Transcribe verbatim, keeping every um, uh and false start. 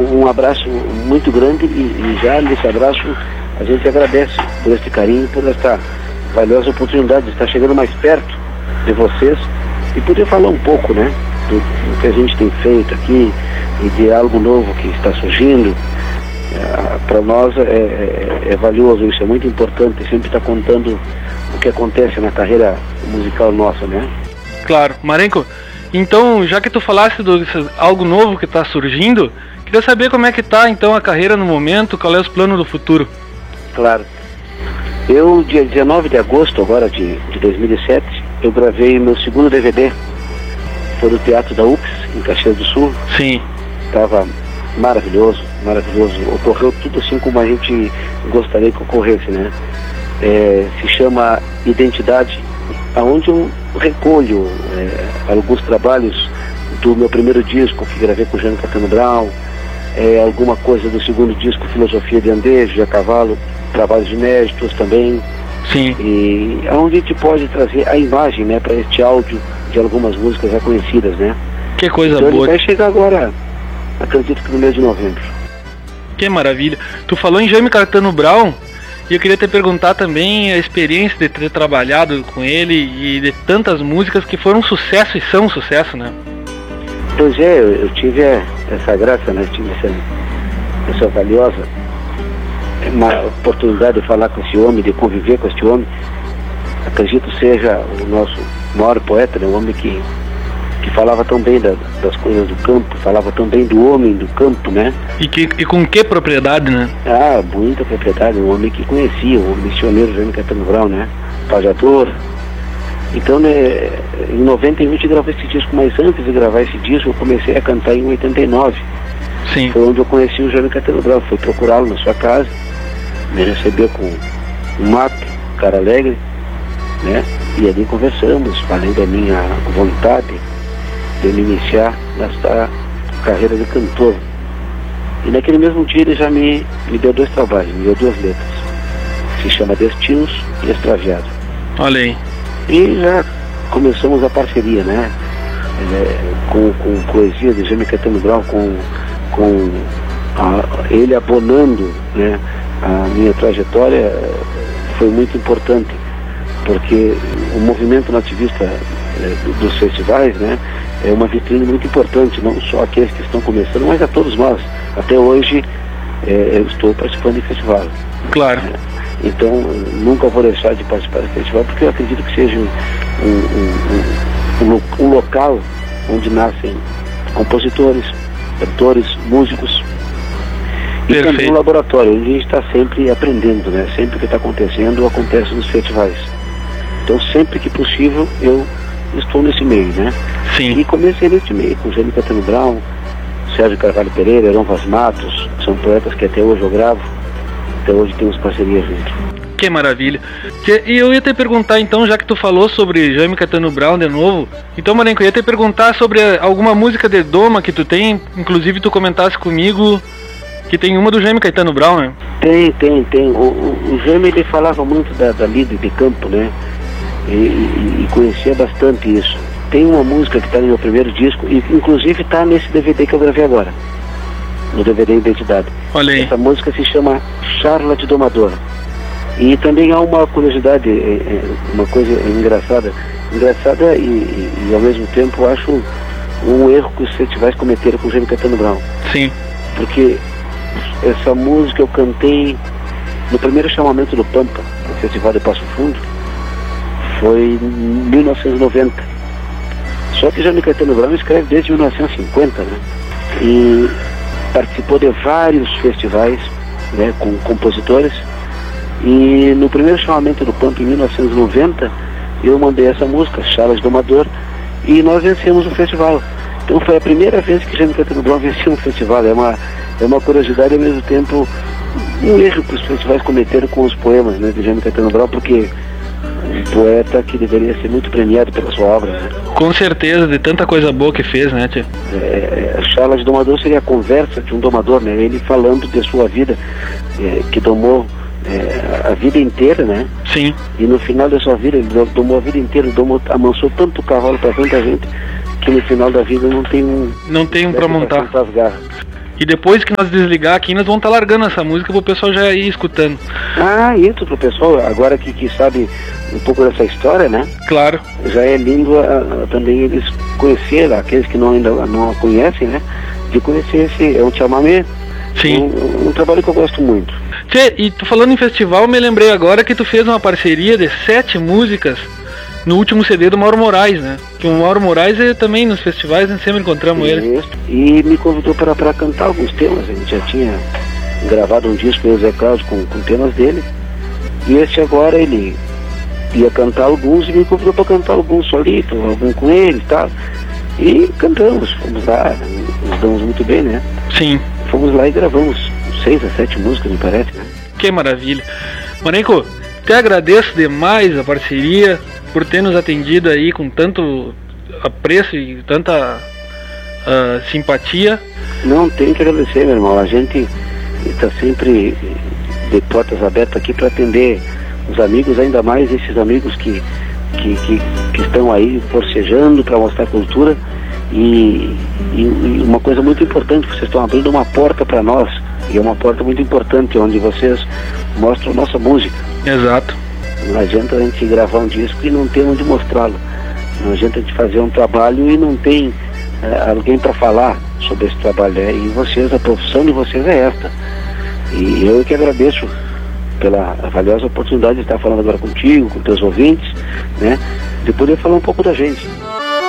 um, um abraço muito grande e, e já nesse abraço a gente agradece por este carinho, por esta valiosa oportunidade de estar chegando mais perto de vocês e poder falar um pouco, né, do, do que a gente tem feito aqui e de algo novo que está surgindo. É, para nós é, é, é valioso, isso é muito importante, sempre estar contando o que acontece na carreira musical nossa, né? Claro. Marenco, então, já que tu falaste de algo novo que está surgindo, queria saber como é que está então a carreira no momento, qual é os planos do futuro? Claro. Eu, dia dezenove de agosto agora de, de dois mil e sete, eu gravei meu segundo D V D. Foi no Teatro da U P S, em Caxias do Sul. Sim. Estava maravilhoso, maravilhoso. Ocorreu tudo assim como a gente gostaria que ocorresse, né? É, se chama Identidade, aonde eu recolho é, alguns trabalhos do meu primeiro disco que gravei com o Jaime Caetano Brown, é, alguma coisa do segundo disco, Filosofia de Andejo, a Cavalo, trabalhos inéditos também. Sim. E aonde a gente pode trazer a imagem, né, para este áudio de algumas músicas já conhecidas, né? Que coisa então, boa. Ele vai chegar agora, acredito que no mês de novembro. Que maravilha. Tu falou em Jaime Caetano Brown e eu queria te perguntar também a experiência de ter trabalhado com ele e de tantas músicas que foram um sucesso e são um sucesso, né? Pois é, eu, eu tive essa graça, né? Tive essa, essa valiosa uma oportunidade de falar com esse homem, de conviver com esse homem. Acredito seja o nosso maior poeta, né? Um homem que, que falava tão bem da, das coisas do campo, falava tão bem do homem do campo, né? E, que, e com que propriedade, né? Ah, muita propriedade, um homem que conhecia, o missioneiro Jaime Caetano Brown, né? Pajador. Então, né, em noventa e um a gente gravou esse disco, mas antes de gravar esse disco eu comecei a cantar em oitenta e nove. Sim. Foi onde eu conheci o Jaime Caetano Brown, fui procurá-lo na sua casa, me recebeu com um mate, cara alegre, né? E ali conversamos, falei da minha vontade de me iniciar nesta carreira de cantor. E naquele mesmo dia ele já me, me deu dois trabalhos, me deu duas letras. Se chama Destinos e Extraviado. Olha aí. E já começamos a parceria, né? É, com, com poesia de Jaime Caetano Brown, com, com a, ele abonando, né, a minha trajetória, foi muito importante, porque o movimento nativista é, dos festivais, né, é uma vitrine muito importante, não só aqueles que estão começando, mas a todos nós. Até hoje é, eu estou participando de festival. Claro. É, então nunca vou deixar de participar do festival, porque eu acredito que seja um, um, um, um, um local onde nascem compositores, cantores, músicos. E Perfeito. Também um laboratório, onde a gente está sempre aprendendo, né? Sempre que está acontecendo, acontece nos festivais. Então sempre que possível eu estou nesse meio, né? Sim. E comecei nesse meio, com Jaime Caetano Brown, Sérgio Carvalho Pereira, Heron Vaz Matos, são poetas que até hoje eu gravo, até hoje temos parceria junto. Que maravilha. E eu ia te perguntar então, já que tu falou sobre Jaime Caetano Brown de novo, então, Marenco, eu ia te perguntar sobre alguma música de Doma que tu tem, inclusive tu comentasse comigo que tem uma do Jaime Caetano Brown, né? Tem, tem, tem. O, o, o Jaime, ele falava muito da, da lida de campo, né? E, e, e conhecia bastante isso. Tem uma música que está no meu primeiro disco, e inclusive está nesse D V D que eu gravei agora, no D V D Identidade. Olha aí. Essa música se chama Charla de Domador. E também há uma curiosidade, uma coisa engraçada, engraçada e, e, e ao mesmo tempo eu acho um erro que os festivais cometeram com o Jaime Caetano Brown. Sim. Porque essa música eu cantei no primeiro chamamento do Pampa, no Festival de Passo Fundo, foi em mil novecentos e noventa. Só que Jaime Caetano Brown escreve desde mil novecentos e cinquenta, né? E participou de vários festivais, né, com compositores. E no primeiro chamamento do Pampa, em mil novecentos e noventa, eu mandei essa música, Charla de Domador, e nós vencemos o festival. Então foi a primeira vez que Jaime Caetano Brown venceu um festival. É uma, é uma curiosidade e ao mesmo tempo um erro que os festivais cometeram com os poemas, né, de Jaime Caetano Brown, porque um poeta que deveria ser muito premiado pela sua obra, né? Com certeza, de tanta coisa boa que fez, né, tia? É, a Charla de Domador seria a conversa de um domador, né? Ele falando de sua vida, é, que domou é, a vida inteira, né? Sim. E no final da sua vida, ele domou a vida inteira, domou, amansou tanto cavalo para tanta gente, que no final da vida não tem um... Não tem um para montar. As garras. E depois que nós desligar aqui, nós vamos estar tá largando essa música pro pessoal já ir escutando. Ah, isso pro pessoal, agora que, que sabe um pouco dessa história, né? Claro. Já é lindo a, a, também eles conhecerem, aqueles que não, ainda não a conhecem, né? De conhecer esse, é um chamamé. Sim. Um, um trabalho que eu gosto muito. Tchê, e tu falando em festival, me lembrei agora que tu fez uma parceria de sete músicas no último C D do Mauro Moraes, né? Que o Mauro Moraes é também nos festivais, nós sempre encontramos ele. E me convidou para, para cantar alguns temas. A gente já tinha gravado um disco com o Zé Cláudio com, com temas dele. E esse agora ele ia cantar alguns e me convidou para cantar alguns solito, algum com ele e tal. E cantamos, fomos lá, nos damos muito bem, né? Sim. Fomos lá e gravamos seis a sete músicas, me parece, né? Que maravilha. Marenco, te agradeço demais a parceria, por ter nos atendido aí com tanto apreço e tanta uh, simpatia. Não, tenho que agradecer, meu irmão. A gente está sempre de portas abertas aqui para atender os amigos, ainda mais esses amigos que, que, que, que estão aí forcejando para mostrar cultura. E, e, e uma coisa muito importante, vocês estão abrindo uma porta para nós, e é uma porta muito importante, onde vocês mostram nossa música. Exato. Não adianta a gente gravar um disco e não ter onde mostrá-lo. Não adianta a gente fazer um trabalho e não tem é, alguém para falar sobre esse trabalho. É, e vocês, a profissão de vocês é esta. E eu que agradeço pela valiosa oportunidade de estar falando agora contigo, com teus ouvintes, né, de poder falar um pouco da gente.